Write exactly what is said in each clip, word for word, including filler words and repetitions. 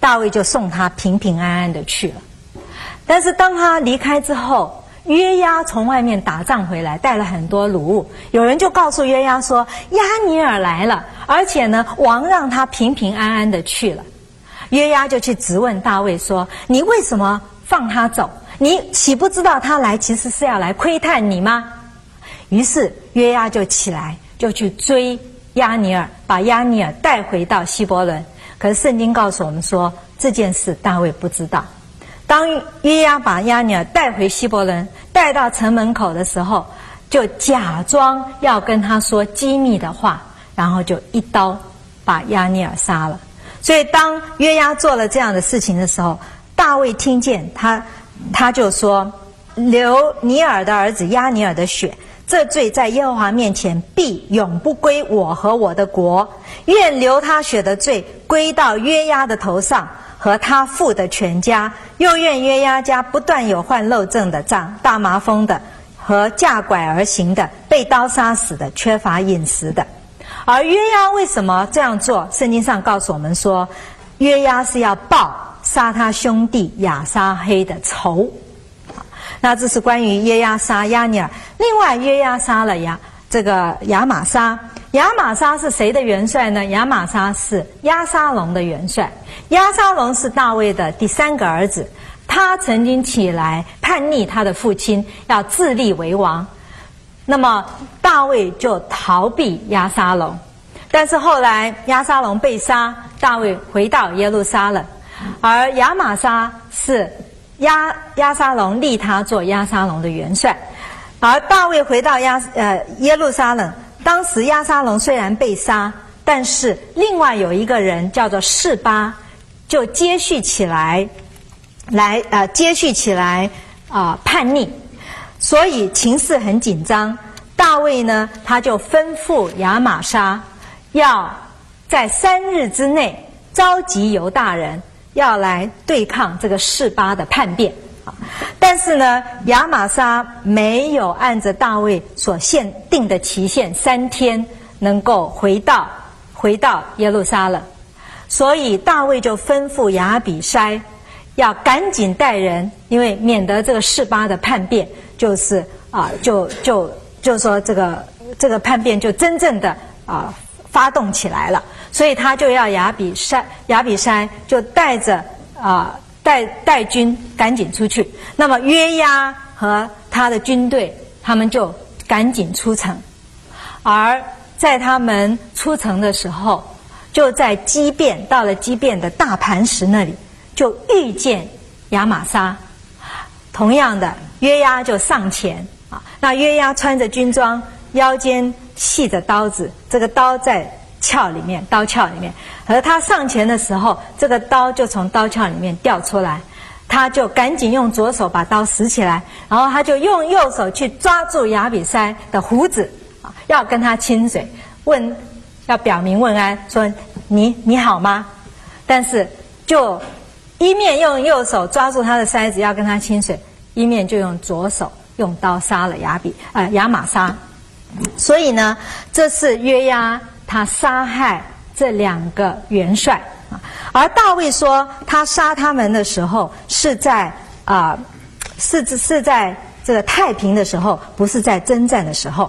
大卫就送他平平安安的去了。但是当他离开之后，约押从外面打仗回来，带了很多掳物。有人就告诉约押说，押尼尔来了，而且呢，王让他平平安安的去了。约押就去质问大卫说，你为什么放他走？你岂不知道他来其实是要来窥探你吗？于是约押就起来，就去追押尼尔，把押尼尔带回到希伯伦。可是圣经告诉我们说，这件事大卫不知道。当约押把押尼尔带回希伯伦，带到城门口的时候，就假装要跟他说机密的话，然后就一刀把押尼尔杀了。所以当约押做了这样的事情的时候，大卫听见他，他就说，流尼尔的儿子押尼尔的血，这罪在耶和华面前必永不归我和我的国，愿流他血的罪归到约押的头上和他父的全家，又愿约押家不断有患漏症的、长大麻风的和架拐而行的、被刀杀死的、缺乏饮食的。而约押为什么这样做？圣经上告诉我们说，约押是要报杀他兄弟亚撒黑的仇。那这是关于约押杀押尼尔。另外，约押杀了亚这个亚玛撒。亚玛撒是谁的元帅呢？亚玛撒是押沙龙的元帅。押沙龙是大卫的第三个儿子，他曾经起来叛逆他的父亲，要自立为王。那么大卫就逃避押沙龙，但是后来押沙龙被杀，大卫回到耶路撒冷，而亚玛撒是押押沙龙立他做押沙龙的元帅，而大卫回到亚呃耶路撒冷。当时押沙龙虽然被杀，但是另外有一个人叫做示巴，就接续起来，来呃接续起来啊、呃、叛逆，所以情势很紧张。大卫呢，他就吩咐亚玛撒要在三日之内召集犹大人，要来对抗这个示巴的叛变。但是呢，亚玛撒没有按着大卫所限定的期限三天能够回到回到耶路撒冷，所以大卫就吩咐亚比筛要赶紧带人，因为免得这个示巴的叛变就是啊、呃，就就就说这个这个叛变就真正的啊、呃、发动起来了，所以他就要亚比筛亚比筛就带着啊。呃带带军赶紧出去，那么约押和他的军队，他们就赶紧出城。而在他们出城的时候，就在基遍，到了基遍的大磐石那里，就遇见亚玛撒。同样的，约押就上前啊，那约押穿着军装，腰间系着刀子，这个刀在鞘里面，刀鞘里面。而他上前的时候，这个刀就从刀鞘里面掉出来，他就赶紧用左手把刀拾起来，然后他就用右手去抓住亚比筛的胡子，要跟他亲嘴，问，要表明问安，说你你好吗？但是就一面用右手抓住他的筛子要跟他亲嘴，一面就用左手用刀杀了亚比呃亚玛撒。所以呢，这是约押他杀害这两个元帅啊，而大卫说他杀他们的时候是在啊、呃、是是在这个太平的时候，不是在征战的时候。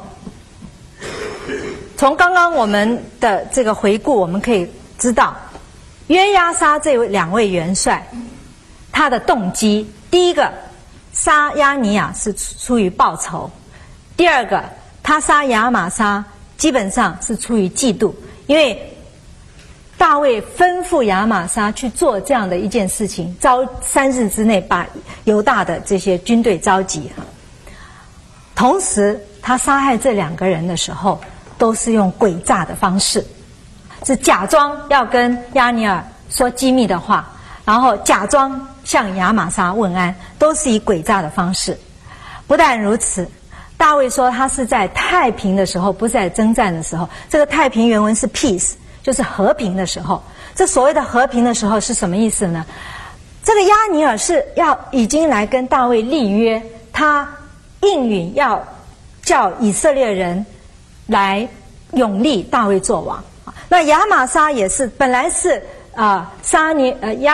从刚刚我们的这个回顾，我们可以知道，约押杀这两位元帅，他的动机，第一个杀押尼亚是出于报仇，第二个他杀亚玛撒基本上是出于嫉妒，因为大卫吩咐亚玛撒去做这样的一件事情，召三日之内把犹大的这些军队召集。同时他杀害这两个人的时候，都是用诡诈的方式，是假装要跟押尼尔说机密的话，然后假装向亚玛撒问安，都是以诡诈的方式。不但如此，大卫说他是在太平的时候，不是在征战的时候。这个太平原文是 peace， 就是和平的时候。这所谓的和平的时候是什么意思呢？这个押尼尔是要已经来跟大卫立约，他应允要叫以色列人来永立大卫做王。那亚玛撒也是本来是啊、呃、杀尼呃押